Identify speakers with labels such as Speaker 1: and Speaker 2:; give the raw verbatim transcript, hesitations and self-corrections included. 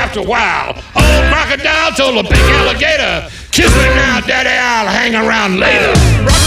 Speaker 1: after a while, old crocodile told a big alligator, kiss me now, daddy, I'll hang around later.